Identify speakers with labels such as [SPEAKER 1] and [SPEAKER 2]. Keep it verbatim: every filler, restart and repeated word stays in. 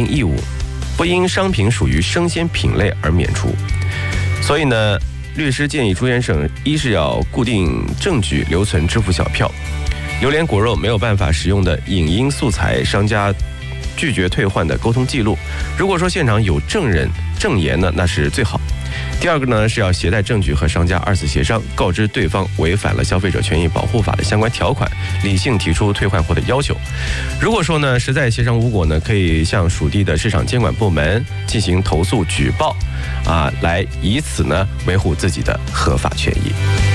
[SPEAKER 1] 定义务，不因商品属于生鲜品类而免除。所以呢，律师建议朱先生，一是要固定证据留存支付小票，榴莲果肉没有办法使用的影音素材，商家拒绝退换的沟通记录。如果说现场有证人证言呢，那是最好。第二个呢，是要携带证据和商家二次协商，告知对方违反了消费者权益保护法的相关条款，理性提出退换货的要求。如果说呢实在协商无果呢，可以向属地的市场监管部门进行投诉举报，啊，来以此呢维护自己的合法权益。